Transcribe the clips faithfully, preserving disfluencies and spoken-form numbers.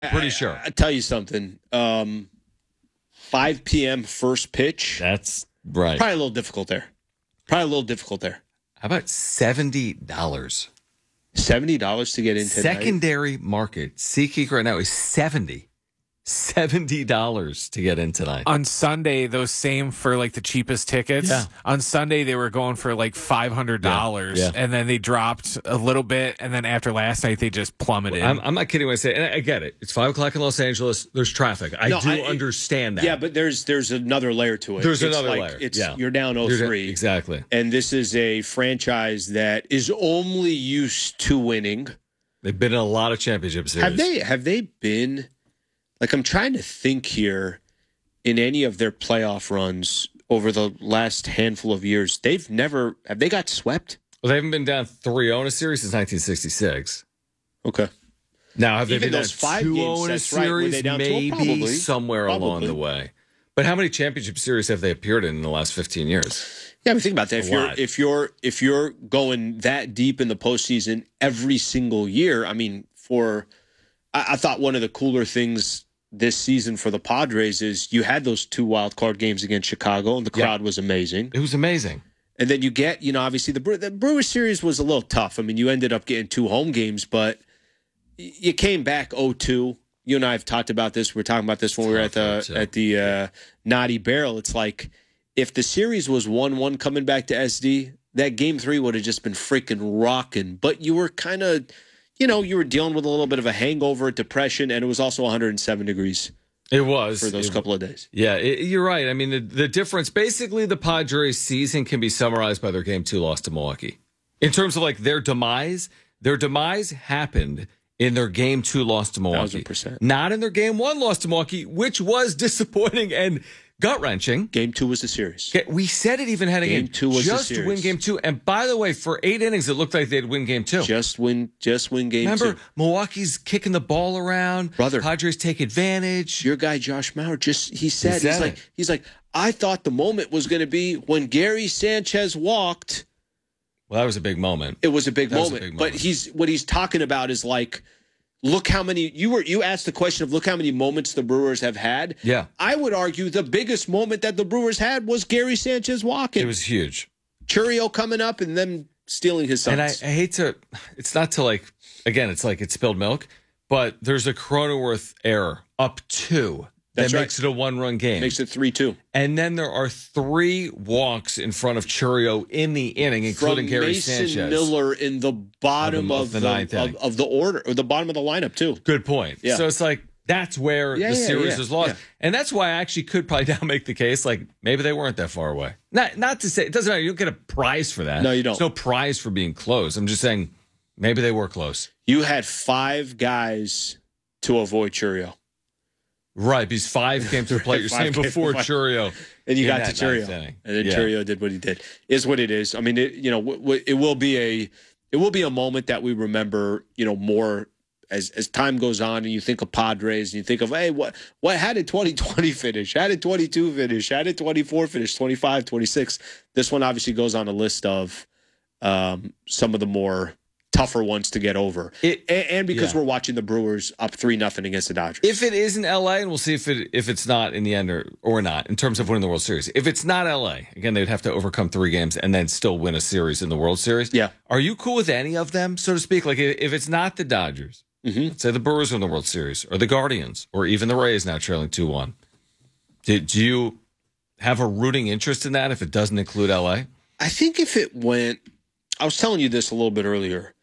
Pretty sure. I, I tell you something. Um, five p.m. first pitch. That's right. Probably a little difficult there. Probably a little difficult there. How about seventy dollars? seventy dollars to get into secondary market. SeatGeek right now is seventy. seventy dollars to get in tonight. On Sunday, those same for like the cheapest tickets. Yeah. On Sunday, they were going for like five hundred dollars. Yeah, yeah. And then they dropped a little bit. And then after last night, they just plummeted. I'm, I'm not kidding when I say, and I, I get it. It's five o'clock in Los Angeles. There's traffic. I No, do I- understand that. Yeah, but there's there's another layer to it. There's It's another like, layer. It's Yeah. You're down oh three. You're- exactly. And this is a franchise that is only used to winning. They've been in a lot of championship series. Have they have they been like I'm trying to think here in any of their playoff runs over the last handful of years, they've never have they got swept? Well, they haven't been down three oh in a series since nineteen sixty-six. Okay. Now, have they Even been down those five two games, oh in a that's right. Were series? they down two oh? Maybe Probably. somewhere along Probably. the way. But how many championship series have they appeared in in the last fifteen years? Yeah, I mean, think about that. If A you're lot. if you're if you're going that deep in the postseason every single year, I mean, for I, I thought one of the cooler things this season for the Padres is you had those two wild card games against Chicago, and the Yeah. crowd was amazing. It was amazing. And then you get, you know, obviously the Bre- the Brewers series was a little tough. I mean, you ended up getting two home games, but y- you came back oh two. You and I have talked about this. We were talking about this when we were at Tough, the too. at the uh, Naughty Barrel. It's like if the series was one one coming back to S D, that game three would have just been freaking rocking. But you were kind of, you know, you were dealing with a little bit of a hangover, depression, and it was also one hundred seven degrees It was. for those It- couple of days. Yeah, it, you're right. I mean, the, the difference, basically, the Padres' season can be summarized by their game two loss to Milwaukee. In terms of like their demise, their demise happened in their game two loss to Milwaukee. Thousand percent. Not in their game one loss to Milwaukee, which was disappointing and gut wrenching. Game two was the series. We said it even heading Game in. two was the just series. win game two. And by the way, for eight innings, it looked like they'd win game two. Just win, just win game Remember, two. Milwaukee's kicking the ball around. Brother. Padres take advantage. Your guy Josh Mauer just he said, said he's like it. he's like I thought the moment was going to be when Gary Sanchez walked. Well, that was a big moment. It was a big, That was a moment. big But moment. he's what he's talking about is like, look how many you were. You asked the question of look how many moments the Brewers have had. Yeah. I would argue the biggest moment that the Brewers had was Gary Sanchez walking. It was huge. Churio coming up and them stealing his sons. And I, I hate to, it's not to like, again, it's like it's spilled milk, but there's a Cronenworth error up two That's that right. makes it a one run game. Makes it three two. And then there are three walks in front of Churio in the inning, including From Gary Mason Sanchez. Miller in the bottom Of of the- the, of the ninth of, inning. of the order or the bottom of the lineup too. Good point. Yeah. So it's like, that's where Yeah, the yeah, series yeah, was lost. yeah. And that's why I actually could probably now make the case, like, maybe they weren't that far away. Not not to say, it doesn't matter. You don't get a prize for that. No, you don't. There's no prize for being close. I'm just saying, maybe they were close. You had five guys to avoid Churio. Right, because five came to the plate. You're Five saying came before to the plate. Churio. And you in got that to Churio, ninth inning. and then Yeah. Churio did what he did. Is what it is. I mean, it, you know, w- w- it will be a it will be a moment that we remember. You know, more as as time goes on, and you think of Padres, and you think of, hey, what what how did twenty twenty finish? How did twenty-two finish? How did twenty-four finish? twenty-five, twenty-six. This one obviously goes on a list of um, some of the more tougher ones to get over, It- and, and because yeah. we're watching the Brewers up three nothing against the Dodgers. If it is in L A, and we'll see if it if it's not in the end or, or not in terms of winning the World Series. If it's not L A, again, they'd have to overcome three games and then still win a series in the World Series. Yeah. Are you cool with any of them, so to speak? Like if if it's not the Dodgers, Mhm. let's say the Brewers win the World Series, or the Guardians, or even the Rays now trailing two one. Do, do you have a rooting interest in that if it doesn't include L A? I think if it went, I was telling you this a little bit earlier.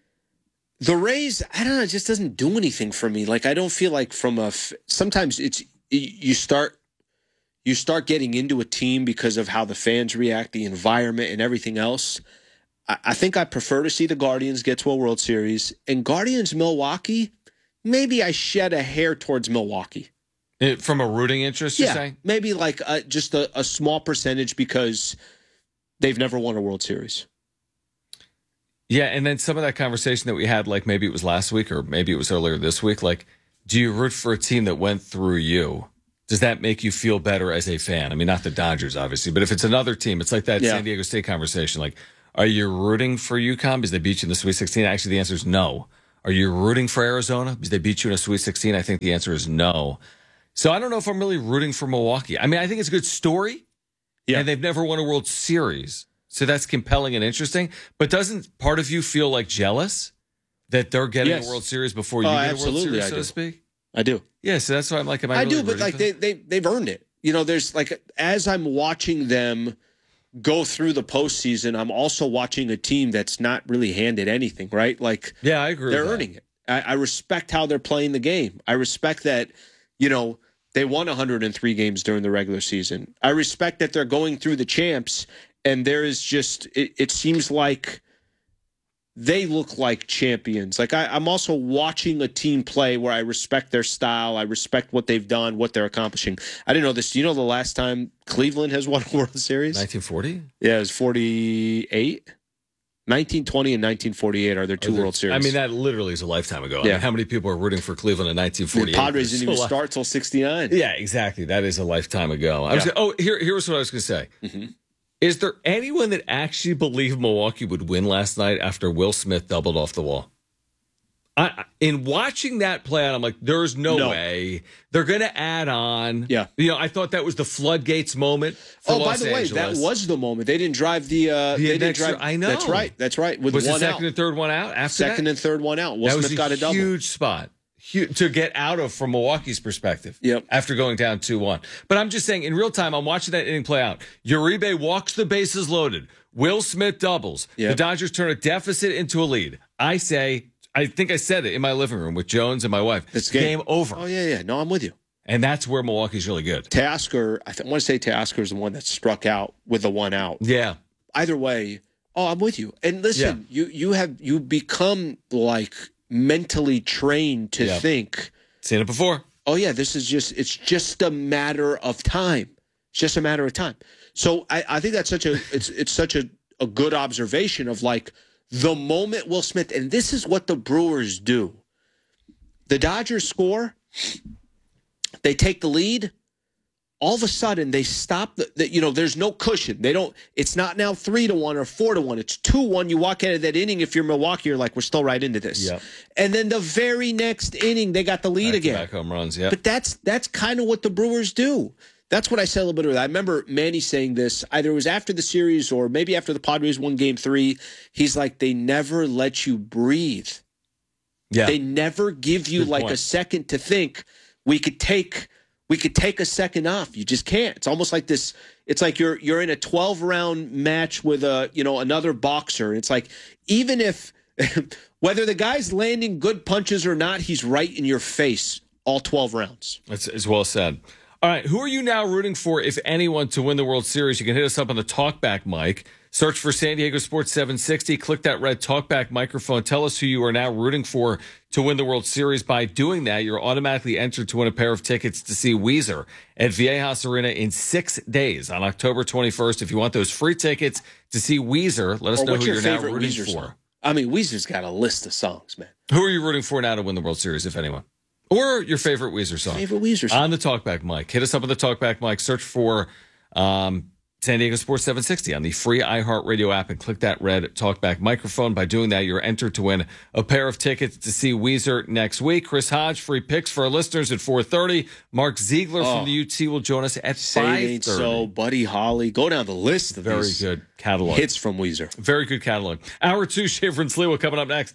The Rays, I don't know, it just doesn't do anything for me. Like I don't feel like from a. f- Sometimes it's you start you start getting into a team because of how the fans react, the environment, and everything else. I, I think I prefer to see the Guardians get to a World Series, and Guardians Milwaukee. Maybe I shed a hair towards Milwaukee. It- from a rooting interest, you're Yeah, saying? maybe like a, just a, a small percentage because they've never won a World Series. Yeah, and then some of that conversation that we had, like maybe it was last week or maybe it was earlier this week, like, do you root for a team that went through you? Does that make you feel better as a fan? I mean, not the Dodgers, obviously, but if it's another team, it's like that Yeah. San Diego State conversation. Like, are you rooting for UConn because they beat you in the Sweet sixteen? Actually, the answer is no. Are you rooting for Arizona because they beat you in a Sweet sixteen? I think the answer is no. So I don't know if I'm really rooting for Milwaukee. I mean, I think it's a good story. Yeah. And they've never won a World Series. So that's compelling and interesting. But doesn't part of you feel like jealous that they're getting Yes. a World Series before you Oh, get a World absolutely, Series, I so do. to speak? I do. Yeah, so that's why I'm like, am I, I really do, but rooting like for they, them? they, they've earned it. You know, there's like, as I'm watching them go through the postseason, I'm also watching a team that's not really handed anything, right? Like, Yeah, I agree they're with that. earning it. I, I respect how they're playing the game. I respect that, you know, they won one hundred three games during the regular season. I respect that they're going through the champs, and there is just, it, it seems like they look like champions. Like I, I'm also watching a team play where I respect their style. I respect what they've done, what they're accomplishing. I didn't know this. Do you know the last time Cleveland has won a World Series? nineteen forty? Yeah, it was forty-eight. nineteen twenty and nineteen forty-eight are their two World Series. I mean, that literally is a lifetime ago. I Yeah. mean, how many people are rooting for Cleveland in nineteen the forty-eight? Padres didn't There's even a lot. start till sixty-nine. Yeah, exactly. That is a lifetime ago. I was Yeah. gonna- oh, here, here's what I was going to say. Mm-hmm. Is there anyone that actually believed Milwaukee would win last night after Will Smith doubled off the wall? I, I- in watching that play out, I'm like, there's no, No. way they're going to add on. Yeah. You know, I thought that was the floodgates moment. For Oh, Los by the way, Angeles. that was the moment. They didn't drive the. Uh, The they didn't extra- drive. I know. That's right. That's right. With was the one second out, and third one out after second that? and third one out. Will that was Smith a got a double. huge spot Hu- to get out of from Milwaukee's perspective. Yep. After going down two one. But I'm just saying, in real time, I'm watching that inning play out. Uribe walks the bases loaded. Will Smith doubles. Yep. The Dodgers turn a deficit into a lead. I say, I think I said it in my living room with Jones and my wife. It's game. game over. Oh yeah, yeah. No, I'm with you. And that's where Milwaukee's really good. Tasker, I, th- I want to say Tasker is the one that struck out with the one out. Yeah. Either way, oh, I'm with you. And listen, you you have you become like mentally trained to Yeah. think, Seen it before. oh yeah, this is just it's just a matter of time. It's just a matter of time. So I, I think that's such a it's it's such a, a good observation of like the moment Will Smith, and this is what the Brewers do. The Dodgers score, they take the lead. All of a sudden, they stop. The, the, you know, there's no cushion. They don't. It's not now three to one or four to one. It's two one. You walk out of that inning. If you're Milwaukee, you're like, we're still right into this. Yep. And then the very next inning, they got the lead again. Back home runs. Yeah. But that's that's kind of what the Brewers do. That's what I said a little bit earlier. I remember Manny saying this, either it was after the series or maybe after the Padres won game three. He's like, they never let you breathe. Yeah. They never give you Good like point. a second to think we could take we could take a second off. You just can't. It's almost like this. It's like you're you're in a twelve round match with a, you know, another boxer. It's like even if whether the guy's landing good punches or not, he's right in your face all twelve rounds. That's as well said. All right, who are you now rooting for, if anyone, to win the World Series? You can hit us up on the Talkback mic. Search for San Diego Sports seven sixty. Click that red Talkback microphone. Tell us who you are now rooting for to win the World Series. By doing that, you're automatically entered to win a pair of tickets to see Weezer at Viejas Arena in six days on October twenty-first. If you want those free tickets to see Weezer, let us Or know what's who your you're now favorite rooting Weezer for. song? I mean, Weezer's got a list of songs, man. Who are you rooting for now to win the World Series, if anyone? Or your favorite Weezer song? Favorite Weezer song. On the Talkback mic. Hit us up on the Talkback mic. Search for um, San Diego Sports seven sixty on the free iHeartRadio app and click that red Talkback microphone. By doing that, you're entered to win a pair of tickets to see Weezer next week. Chris Hodge, free picks for our listeners at four thirty. Mark Ziegler Oh. from the U T will join us at Say It five Ain't thirty. So, Buddy Holly. Go down the list of Very these good catalog. hits from Weezer. Very good catalog. Hour two, Schaefer and Sliwa coming up next.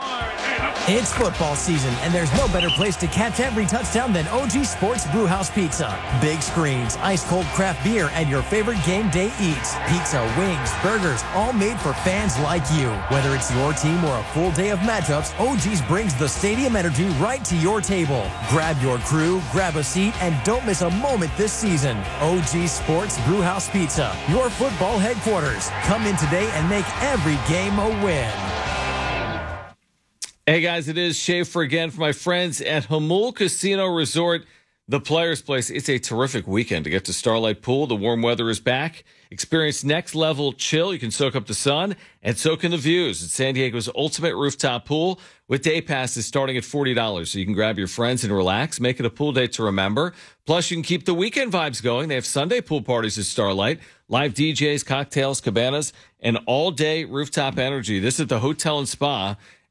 It's football season, and there's no better place to catch every touchdown than O G Sports Brewhouse Pizza. Big screens, ice-cold craft beer, and your favorite game day eats. Pizza, wings, burgers, all made for fans like you. Whether it's your team or a full day of matchups, O G's brings the stadium energy right to your table. Grab your crew, grab a seat, and don't miss a moment this season. O G Sports Brewhouse Pizza, your football headquarters. Come in today and make every game a win. Hey guys, it is Schaefer again for my friends at Hamul Casino Resort, the Players Place. It's a terrific weekend to get to Starlight Pool. The warm weather is back. Experience next level chill. You can soak up the sun and soak in the views. It's San Diego's ultimate rooftop pool with day passes starting at forty dollars. So you can grab your friends and relax. Make it a pool day to remember. Plus, you can keep the weekend vibes going. They have Sunday pool parties at Starlight, live D Js, cocktails, cabanas, and all day rooftop energy. This is the Hotel and Spa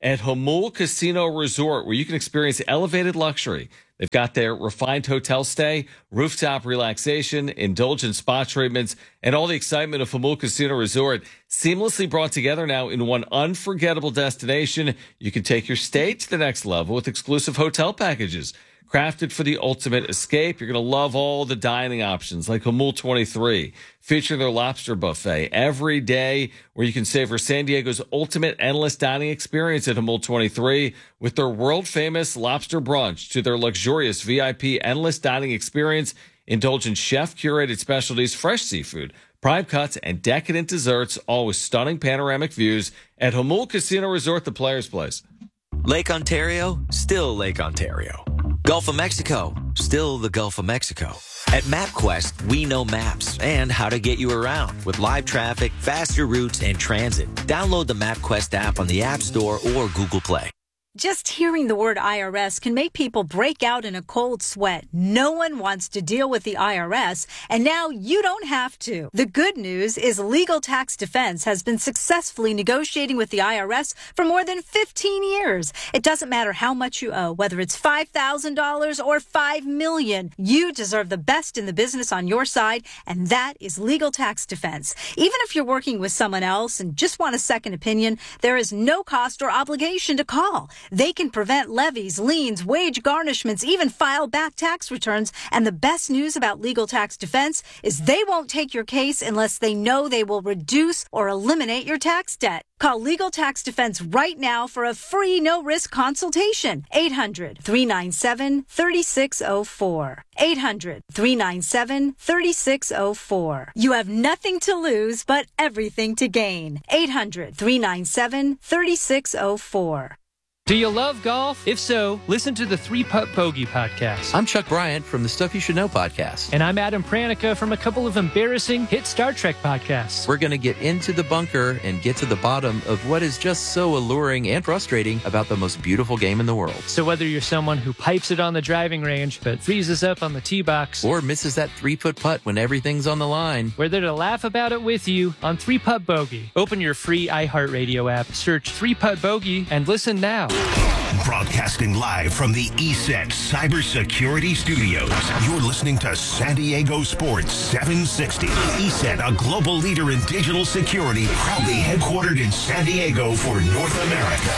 at Hamul Casino Resort, where you can experience elevated luxury. They've got their refined hotel stay, rooftop relaxation, indulgent spa treatments, and all the excitement of Hamul Casino Resort seamlessly brought together now in one unforgettable destination. You can take your stay to the next level with exclusive hotel packages. Crafted for the ultimate escape, you're going to love all the dining options like Hamul twenty-three, featuring their lobster buffet every day, where you can savor San Diego's ultimate endless dining experience at Hamul twenty-three with their world-famous lobster brunch to their luxurious V I P endless dining experience. Indulge in chef-curated specialties, fresh seafood, prime cuts, and decadent desserts, all with stunning panoramic views at Hamul Casino Resort, the Players' Place. Lake Ontario, still Lake Ontario. Gulf of Mexico, still the Gulf of Mexico. At MapQuest, we know maps and how to get you around with live traffic, faster routes, and transit. Download the MapQuest app on the App Store or Google Play. Just hearing the word I R S can make people break out in a cold sweat. No one wants to deal with the I R S, and now you don't have to. The good news is Legal Tax Defense has been successfully negotiating with the I R S for more than fifteen years. It doesn't matter how much you owe, whether it's five thousand dollars or five million dollars. You deserve the best in the business on your side, and that is Legal Tax Defense. Even if you're working with someone else and just want a second opinion, there is no cost or obligation to call. They can prevent levies, liens, wage garnishments, even file back tax returns. And the best news about Legal Tax Defense is they won't take your case unless they know they will reduce or eliminate your tax debt. Call Legal Tax Defense right now for a free no-risk consultation. eight hundred, three nine seven, three six zero four. eight hundred, three nine seven, three six zero four. You have nothing to lose but everything to gain. eight hundred, three nine seven, three six zero four. Do you love golf? If so, listen to the Three Putt Bogey podcast. I'm Chuck Bryant from the Stuff You Should Know podcast. And I'm Adam Pranica from a couple of embarrassing hit Star Trek podcasts. We're going to get into the bunker and get to the bottom of what is just so alluring and frustrating about the most beautiful game in the world. So whether you're someone who pipes it on the driving range but freezes up on the tee box, or misses that three-foot putt when everything's on the line, we're there to laugh about it with you on Three Putt Bogey. Open your free iHeartRadio app, search Three Putt Bogey, and listen now. Broadcasting live from the E S E T Cybersecurity Studios. You're listening to San Diego Sports seven sixty. E S E T, a global leader in digital security, proudly headquartered in San Diego for North America.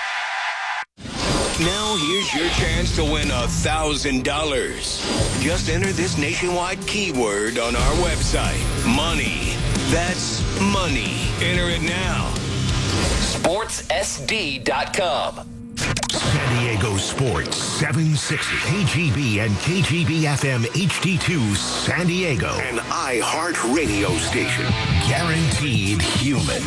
Now here's your chance to win a thousand dollars. Just enter this nationwide keyword on our website. Money. That's money. Enter it now. sports S D dot com. San Diego Sports seven sixty. K G B and K G B F M H D two San Diego. An iHeart radio station. Guaranteed human.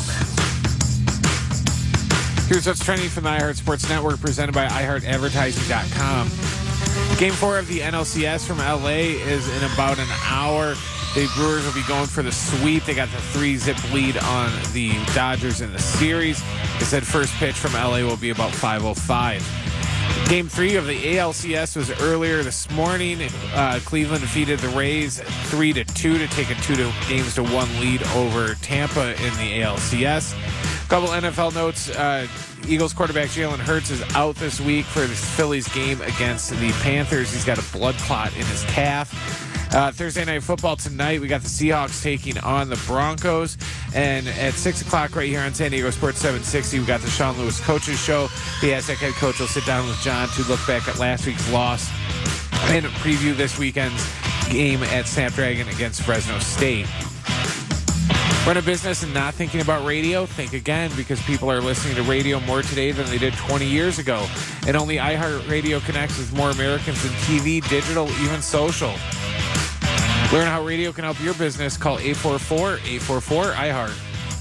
Here's what's trending from the iHeart Sports Network, presented by i heart advertising dot com. Game four of the N L C S from L A is in about an hour. The Brewers will be going for the sweep. They got the three-zip lead on the Dodgers in the series. They said first pitch from L A will be about five oh five. Game three of the A L C S was earlier this morning. Uh, Cleveland defeated the Rays three to two to take a two to games to one lead over Tampa in the A L C S. A couple N F L notes. Uh, Eagles quarterback Jalen Hurts is out this week for the Phillies game against the Panthers. He's got a blood clot in his calf. Uh, Thursday Night Football tonight, we got the Seahawks taking on the Broncos. And at six o'clock right here on San Diego Sports seven sixty, we got the Sean Lewis Coaches Show. The Aztec head coach will sit down with John to look back at last week's loss and preview this weekend's game at Snapdragon against Fresno State. Run a business and not thinking about radio? Think again, because people are listening to radio more today than they did twenty years ago. And only iHeartRadio connects with more Americans than T V, digital, even social. Learn how radio can help your business. Call eight four four, eight four four, I heart.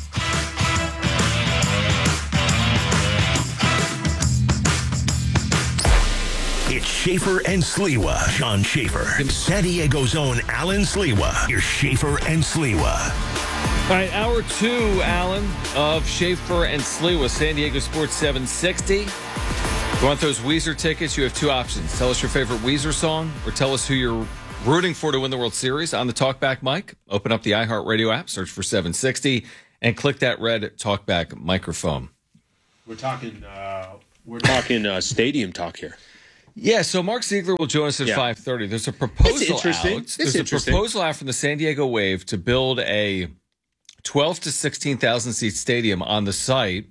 It's Schaefer and Sliwa. Sean Schaefer. San Diego's own Alan Sliwa. Here's Schaefer and Sliwa. All right, hour two, Alan, of Schaefer and Sliwa, San Diego Sports seven sixty. You want those Weezer tickets? You have two options. Tell us your favorite Weezer song, or tell us who you're rooting for to win the World Series on the Talkback mic. Open up the iHeartRadio app, search for seven sixty, and click that red Talkback microphone. We're talking. Uh, we're talking uh, stadium talk here. Yeah, so Mark Ziegler will join us at Yeah. five thirty. There's a proposal It's interesting. out. It's There's interesting. a proposal out from the San Diego Wave to build a twelve to sixteen thousand seat stadium on the site,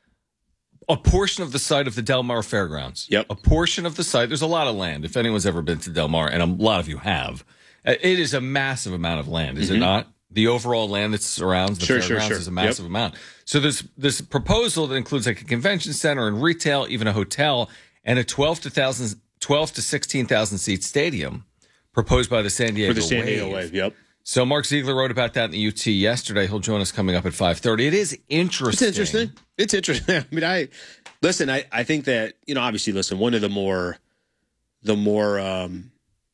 a portion of the site of the Del Mar Fairgrounds. Yep. A portion of the site. There's a lot of land. If anyone's ever been to Del Mar, and a lot of you have, uh, it is a massive amount of land, is it not? The overall land that surrounds the Sure, sure, fairgrounds sure. is a massive amount. So there's this proposal that includes like a convention center and retail, even a hotel, and a twelve to thousand, twelve to sixteen thousand seat stadium proposed by the San Diego For the San Wave. Diego Wave, yep. So Mark Ziegler wrote about that in the U T yesterday. He'll join us coming up at five thirty. It is interesting. It's interesting. It's interesting. I mean, I listen. I, I think that you know, obviously, listen. One of the more, the more um,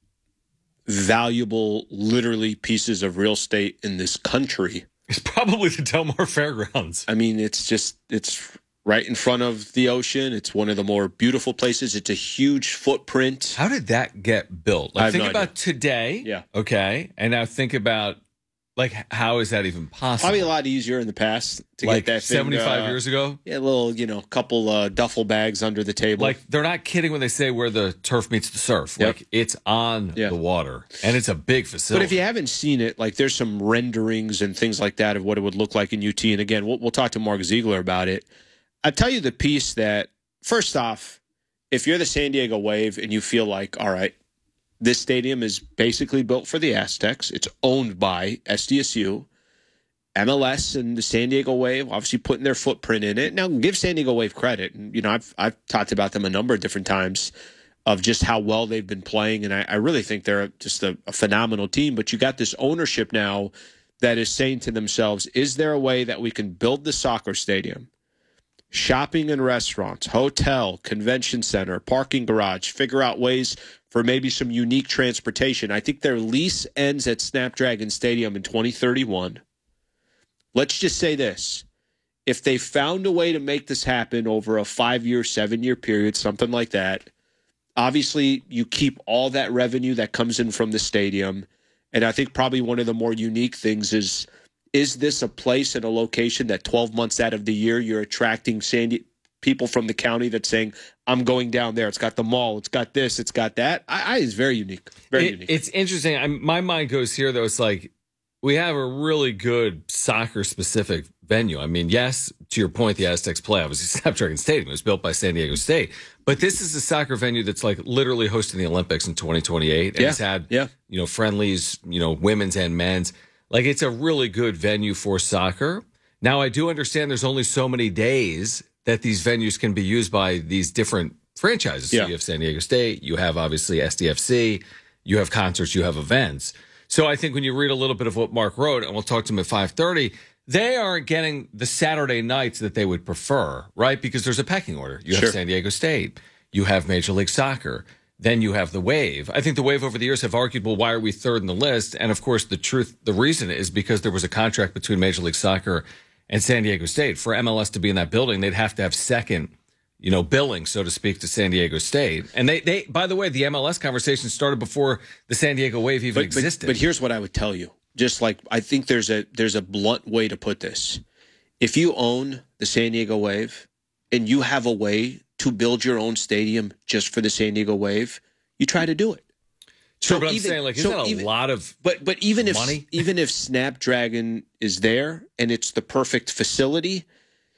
valuable, literally pieces of real estate in this country. It's probably the Del Mar Fairgrounds. I mean, it's just it's right in front of the ocean. It's one of the more beautiful places. It's a huge footprint. How did that get built? I Like, have think no about idea. today. Yeah. Okay. And now think about, like, how is that even possible? Probably a lot easier in the past to like get that thing, seventy-five uh, years ago? Yeah, a little, you know, couple uh, duffel bags under the table. Like, they're not kidding when they say where the turf meets the surf. Yep. Like, it's on Yeah. the water, and it's a big But facility. if you haven't seen it, like there's some renderings and things like that of what it would look like in U T. And again, we'll, we'll talk to Mark Ziegler about it. I tell you the piece that, first off, if you're the San Diego Wave and you feel like, all right, this stadium is basically built for the Aztecs. It's owned by S D S U. M L S and the San Diego Wave obviously putting their footprint in it. Now, give San Diego Wave credit. And, you know, I've I've talked about them a number of different times of just how well they've been playing. And I, I really think they're just a, a phenomenal team. But you got this ownership now that is saying to themselves, is there a way that we can build the soccer stadium, shopping and restaurants, hotel, convention center, parking garage, figure out ways for maybe some unique transportation? I think their lease ends at Snapdragon Stadium in twenty thirty-one. Let's just say this. If they found a way to make this happen over a five-year, seven-year period, something like that, obviously you keep all that revenue that comes in from the stadium. And I think probably one of the more unique things is, is this a place and a location that twelve months out of the year you're attracting Sandy, people from the county that's saying, I'm going down there. It's got the mall. It's got this. It's got that. I, I It's very unique. Very It- unique. It's interesting. I, my mind goes here, though. It's like we have a really good soccer-specific venue. I mean, yes, to your point, the Aztecs play, obviously, Snapdragon Stadium. It was built by San Diego State. But this is a soccer venue that's like literally hosting the Olympics in twenty twenty-eight. And Yeah, it's had, yeah. you know, friendlies, you know, women's and men's. Like, it's a really good venue for soccer. Now, I do understand there's only so many days that these venues can be used by these different franchises. So Yeah. you have San Diego State, you have obviously S D F C, you have concerts, you have events. So I think when you read a little bit of what Mark wrote, and we'll talk to him at five thirty, they aren't getting the Saturday nights that they would prefer, right? Because there's a pecking order. You have Sure. San Diego State, you have Major League Soccer, then you have the Wave. I think the Wave over the years have argued, well, why are we third in the list? And of course, the truth, the reason is because there was a contract between Major League Soccer and San Diego State. For M L S to be in that building, they'd have to have second, you know, billing, so to speak, to San Diego State. And they, they, by the way, the M L S conversation started before the San Diego Wave even but, existed. But, but here's what I would tell you. Just like I think there's a there's a blunt way to put this. If you own the San Diego Wave and you have a way to build your own stadium just for the San Diego Wave, you try to do it. Sure, but I'm saying, like, isn't so that a even- lot of But but even if money? even if Snapdragon is there and it's the perfect facility,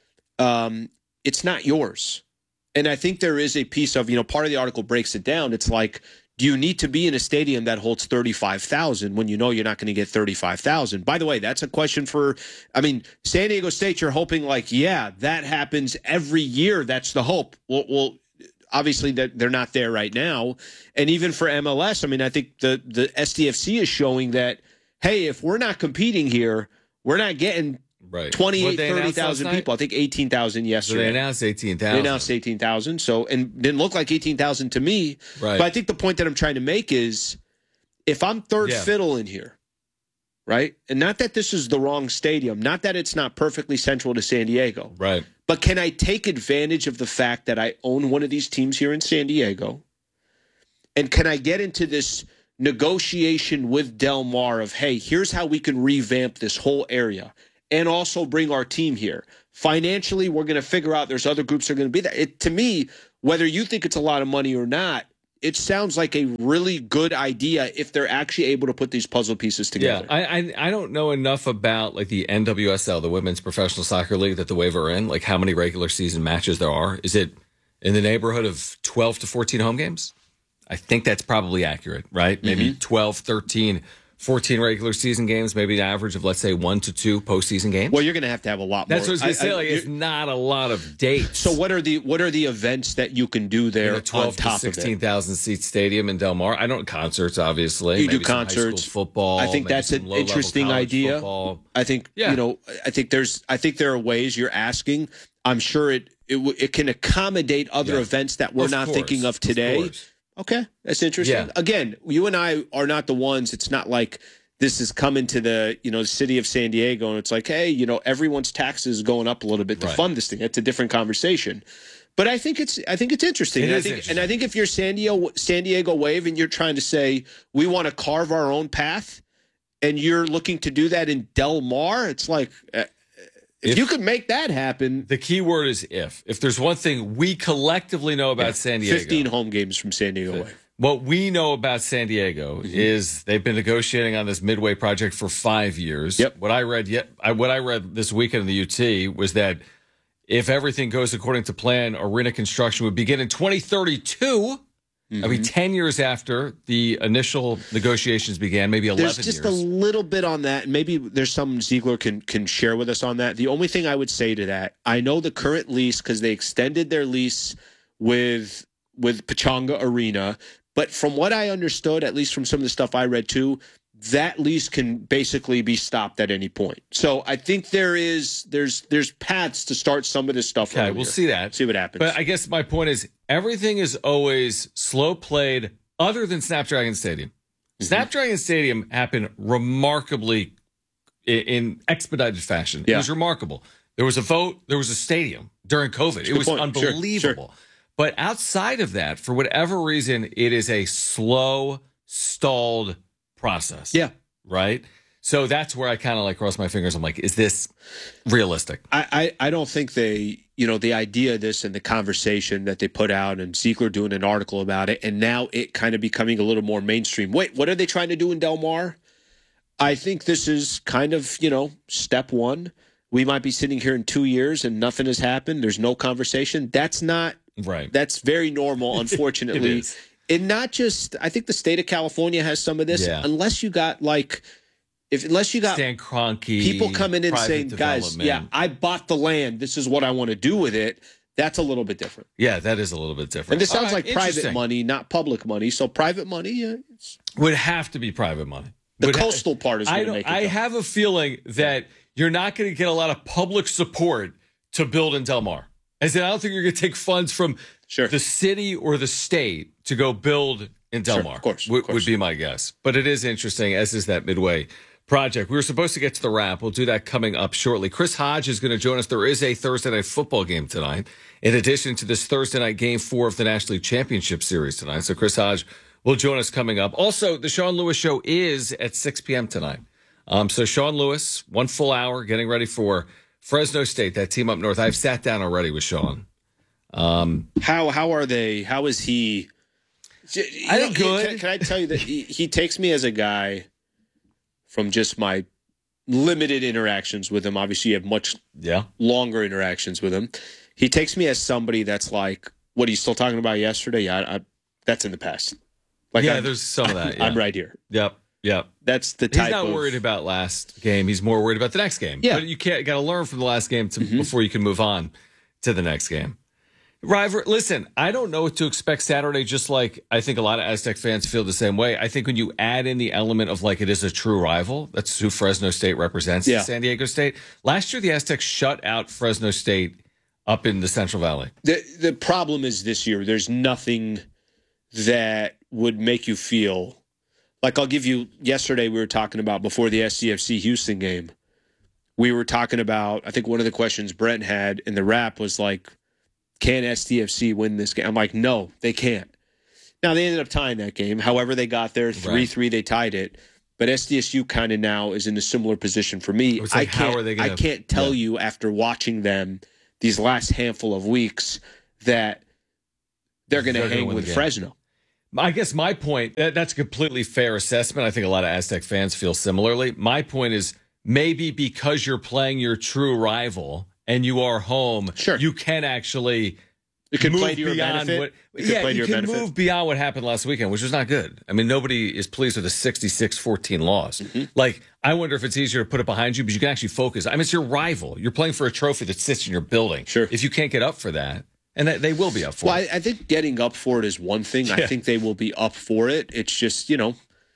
um, it's not yours. And I think there is a piece of, you know, part of the article breaks it down. It's like, do you need to be in a stadium that holds thirty-five thousand when you know you're not going to get thirty-five thousand? By the way, that's a question for, I mean, San Diego State, you're hoping like, yeah, that happens every year. That's the hope. Well, well obviously that they're not there right now. And even for M L S, I mean, I think the, the S D F C is showing that, hey, if we're not competing here, we're not getting right. twenty-eight, What'd they announce thirty thousand last night? people. I think eighteen thousand So yesterday. they announced eighteen They thousand. announced eighteen thousand. So, and didn't look like eighteen thousand to me. Right. But I think the point that I'm trying to make is if I'm third Yeah. fiddle in here, right? And not that this is the wrong stadium, not that it's not perfectly central to San Diego, Right. but can I take advantage of the fact that I own one of these teams here in San Diego? And can I get into this negotiation with Del Mar of, hey, here's how we can revamp this whole area. and also bring our team here. Financially, we're going to figure out there's other groups that are going to be there. It, to me, whether you think it's a lot of money or not, it sounds like a really good idea if they're actually able to put these puzzle pieces together. Yeah, I, I I don't know enough about like the N W S L, the Women's Professional Soccer League that the Wave are in, like how many regular season matches there are. Is it in the neighborhood of twelve to fourteen home games? I think that's probably accurate, right? Maybe Mm-hmm. twelve, thirteen, fourteen regular season games, maybe an average of, let's say, one to two postseason games. Well, you're going to have to have a lot That's more. what I was going to say. Like, it's not a lot of dates. So what are the what are the events that you can do there in a twelve on top to of sixteen it? thousand seat stadium in Del Mar? I don't concerts, obviously. You maybe do some high school concerts, football. I think maybe that's some an low-level interesting college idea. football. I think Yeah. you know. I think there's. I think there are ways you're asking. I'm sure it it, w- it can accommodate other Yeah. events that we're Of not course, thinking of of today. course. Okay, that's interesting. Yeah. Again, you and I are not the ones. It's not like this is coming to the you know the city of San Diego and it's like, hey, you know, everyone's taxes going up a little bit to Right. fund this thing. That's a different conversation. But I think it's I think it's interesting. It and I is think interesting. and I think if you're San Diego San Diego Wave and you're trying to say we want to carve our own path, and you're looking to do that in Del Mar, it's like uh, if, If- you could make that happen. The key word is if. If there's one thing we collectively know about San Diego, fifteen home games from San Diego Wave. what we know about San Diego Mm-hmm. is they've been negotiating on this Midway project for five years. Yep. What I read yet, I, what I read this weekend in the U T was that if everything goes according to plan, arena construction would begin in twenty thirty-two. I mean, ten years after the initial negotiations began, maybe eleven There's just years. a little bit on that, and maybe there's some Ziegler can can share with us on that. The only thing I would say to that, I know the current lease because they extended their lease with with Pechanga Arena, but from what I understood, at least from some of the stuff I read too, that lease can basically be stopped at any point. So I think there is there's there's paths to start some of this stuff. Okay, earlier. we'll see that. See what happens. But I guess my point is everything is always slow played other than Snapdragon Stadium. Mm-hmm. Snapdragon Stadium happened remarkably in, in expedited fashion. It Yeah. was remarkable. There was a vote, there was a stadium during COVID. It good was point. Sure, unbelievable. But outside of that, for whatever reason, it is a slow, stalled process. Yeah. Right? So that's where I kind of like cross my fingers. I'm like, is this realistic? I, I, I don't think they, you know, the idea of this and the conversation that they put out and Ziegler doing an article about it and now it kind of becoming a little more mainstream. Wait, what are they trying to do in Del Mar? I think this is kind of, you know, step one. We might be sitting here in two years and nothing has happened. There's no conversation. That's not, Right. that's very normal, unfortunately. It is. And not just, I think the state of California has some of this, Yeah. unless you got like, if unless you got Stan Kroenke, people coming in private saying, guys, development. yeah, I bought the land. This is what I want to do with it. That's a little bit different. Yeah, that is a little bit different. And this All sounds right, like private interesting. money, not public money. So private money, yeah, it's, Would have to be private money. the Would ha- coastal part is I going to don't. make it. I though. have a feeling that you're not going to get a lot of public support to build in Del Mar. As in, I don't think you're going to take funds from Sure. the city or the state to go build in Del Sure, Mar. of course, of would, course. would be my guess. But it is interesting, as is that Midway project. We were supposed to get to the wrap. We'll do that coming up shortly. Chris Hodge is going to join us. There is a Thursday night football game tonight, in addition to this Thursday night game four of the National League Championship Series tonight. So Chris Hodge will join us coming up. Also, the Sean Lewis Show is at six p.m. tonight. Um, so Sean Lewis, one full hour, getting ready for Fresno State, that team up north. I've sat down already with Sean. Um, How how are they? How is he? You I know, think he- good. Can, can I tell you that he, he takes me as a guy from just my limited interactions with him. Obviously, you have much yeah. longer interactions with him. He takes me as somebody that's like, what are you still talking about yesterday? Yeah, I, I, that's in the past. Like, yeah, I'm, there's some of that. Yeah. I'm right here. Yep. Yep. That's the type He's not of, worried about last game. He's more worried about the next game. Yeah. But you can't got to learn from the last game to, before you can move on to the next game. River, listen, I don't know what to expect Saturday, just like I think a lot of Aztec fans feel the same way. I think when you add in the element of like it is a true rival, that's who Fresno State represents, Yeah. San Diego State. Last year, the Aztecs shut out Fresno State up in the Central Valley. The the problem is this year, there's nothing that would make you feel like, I'll give you, yesterday we were talking about before the S C F C Houston game, we were talking about, I think one of the questions Brent had in the wrap was like, can S T F C win this game? I'm like, no, they can't. Now, they ended up tying that game. However they got there, three three, they tied it. But S D S U kind of now is in a similar position for me. It's like, I can't, how are they gonna, I can't tell yeah. you after watching them these last handful of weeks that they're going to hang with Fresno. I guess my point, that, that's a completely fair assessment. I think a lot of Aztec fans feel similarly. My point is maybe because you're playing your true rival and you are home, sure. you can actually it could move play to your beyond benefit. what it yeah, play to you your can benefit. move beyond what happened last weekend, which was not good. I mean, nobody is pleased with a sixty-six fourteen loss. Mm-hmm. Like, I wonder if it's easier to put it behind you, but you can actually focus. I mean, it's your rival. You're playing for a trophy that sits in your building. Sure. If you can't get up for that, and they will be up for well, it. Well, I, I think getting up for it is one thing. Yeah. I think they will be up for it. It's just, you know,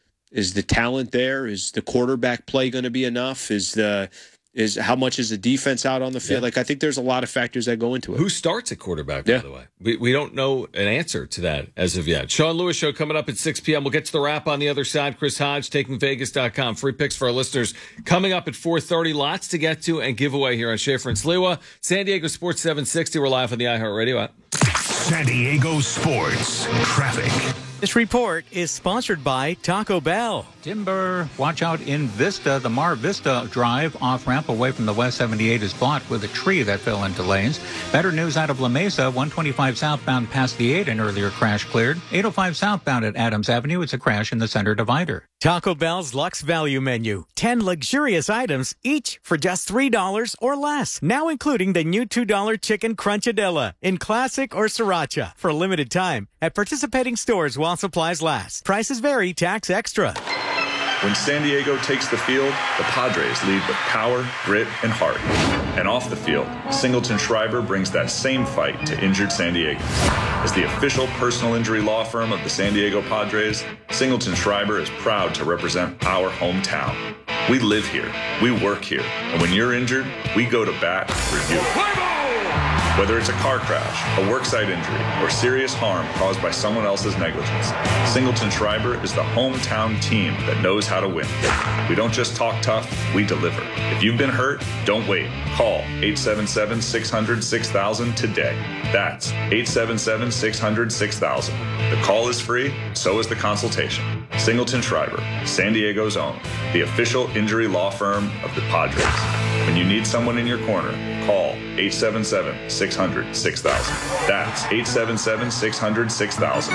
is the talent there? Is the quarterback play going to be enough? Is the is how much is the defense out on the field? Yeah. Like, I think there's a lot of factors that go into it. Who starts at quarterback, yeah. by the way? We, we don't know an answer to that as of yet. Sean Lewis Show coming up at six p.m. We'll get to the wrap on the other side. Chris Hodge, taking vegas dot com. Free picks for our listeners coming up at four thirty. Lots to get to and giveaway here on Schaefer and Sliwa. San Diego Sports seven sixty. We're live on the iHeartRadio app. San Diego Sports Traffic. This report is sponsored by Taco Bell. Timber, watch out in Vista. The Mar Vista Drive off-ramp away from the West seventy-eight is blocked with a tree that fell into lanes. Better news out of La Mesa, one twenty-five southbound past the eight, an earlier crash cleared. eight oh five southbound at Adams Avenue, it's a crash in the center divider. Taco Bell's Luxe Value Menu. ten luxurious items, each for just three dollars or less. Now including the new two dollar Chicken Crunchadilla in Classic or Sriracha for a limited time at participating stores while supplies last. Prices vary, tax extra. When San Diego takes the field, the Padres lead with power, grit, and heart. And off the field, Singleton Schreiber brings that same fight to injured San Diegans. As the official personal injury law firm of the San Diego Padres, Singleton Schreiber is proud to represent our hometown. We live here, we work here, and when you're injured, we go to bat for you. Whether it's a car crash, a worksite injury, or serious harm caused by someone else's negligence, Singleton Schreiber is the hometown team that knows how to win. We don't just talk tough, we deliver. If you've been hurt, don't wait. Call eight seven seven, six hundred, six thousand today. That's eight seven seven, six hundred, six thousand. The call is free, so is the consultation. Singleton Schreiber, San Diego's own, the official injury law firm of the Padres. When you need someone in your corner, call eight seven seven, six hundred, six thousand. That's eight seven seven, six hundred, six thousand.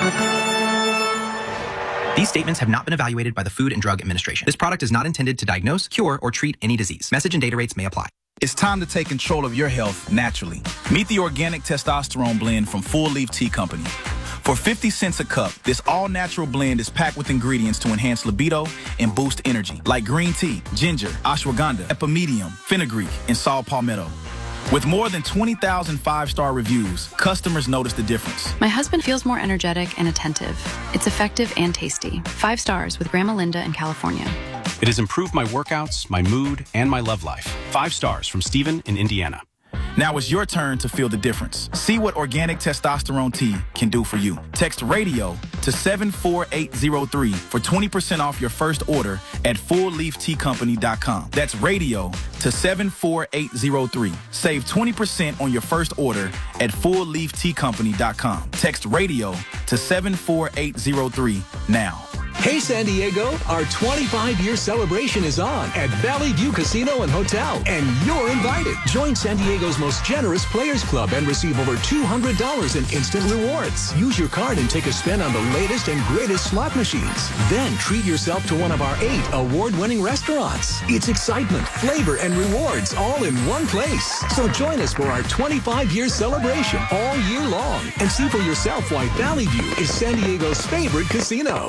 These statements have not been evaluated by the Food and Drug Administration. This product is not intended to diagnose, cure, or treat any disease. Message and data rates may apply. It's time to take control of your health naturally. Meet the organic testosterone blend from Full Leaf Tea Company. For fifty cents a cup, this all-natural blend is packed with ingredients to enhance libido and boost energy, like green tea, ginger, ashwagandha, epimedium, fenugreek, and saw palmetto. With more than twenty thousand five-star reviews, customers notice the difference. My husband feels more energetic and attentive. It's effective and tasty. Five stars with Grandma Linda in California. It has improved my workouts, my mood, and my love life. Five stars from Steven in Indiana. Now it's your turn to feel the difference. See what organic testosterone tea can do for you. Text radio to seven four eight zero three for twenty percent off your first order at full leaf tea company dot com. That's radio to seven four eight zero three. Save twenty percent on your first order at full leaf tea company dot com. Text radio to seven four eight zero three now. Hey San Diego, our twenty-five year celebration is on at Valley View Casino and Hotel, and you're invited. Join San Diego's most generous Players Club and receive over two hundred dollars in instant rewards. Use your card and take a spin on the latest and greatest slot machines. Then treat yourself to one of our eight award-winning restaurants. It's excitement, flavor, and rewards all in one place. So join us for our twenty-five year celebration all year long and see for yourself why Valley View is San Diego's favorite casino.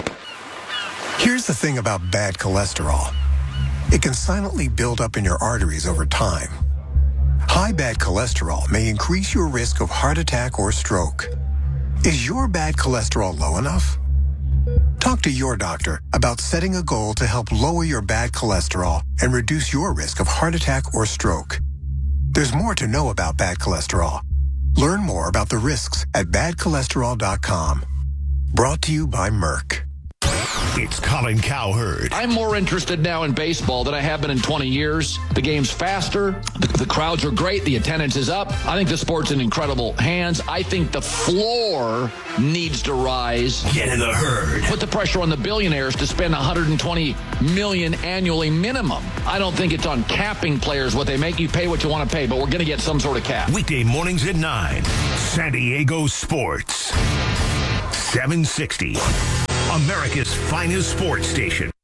Here's the thing about bad cholesterol. It can silently build up in your arteries over time. High bad cholesterol may increase your risk of heart attack or stroke. Is your bad cholesterol low enough? Talk to your doctor about setting a goal to help lower your bad cholesterol and reduce your risk of heart attack or stroke. There's more to know about bad cholesterol. Learn more about the risks at bad cholesterol dot com. Brought to you by Merck. It's Colin Cowherd. I'm more interested now in baseball than I have been in twenty years. The game's faster. The, the crowds are great. The attendance is up. I think the sport's in incredible hands. I think the floor needs to rise. Get in the herd. Put the pressure on the billionaires to spend one hundred twenty million dollars annually minimum. I don't think it's on capping players what they make. You pay what you want to pay, but we're going to get some sort of cap. Weekday mornings at nine. San Diego Sports. seven sixty. America's finest sports station.